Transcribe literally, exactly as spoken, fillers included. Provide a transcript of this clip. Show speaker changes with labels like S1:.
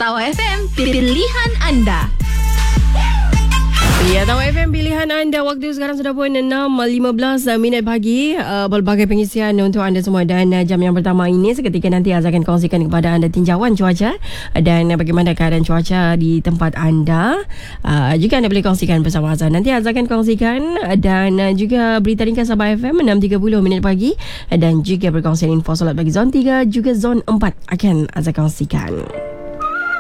S1: Tawa F M, pilihan anda.
S2: Ya, Tawa F M pilihan anda. Waktu sekarang sudah pun enam lima belas minit pagi. uh, Berbagai pengisian untuk anda semua. Dan uh, jam yang pertama ini seketika nanti Azhar akan kongsikan kepada anda tinjauan cuaca dan uh, bagaimana keadaan cuaca di tempat anda. uh, Juga anda boleh kongsikan bersama Azhar. Nanti Azhar akan kongsikan. Dan uh, juga berita ringkas Sabah F M enam tiga puluh minit pagi. Dan juga perkongsian info solat bagi zon tiga juga zon empat akan Azhar kongsikan.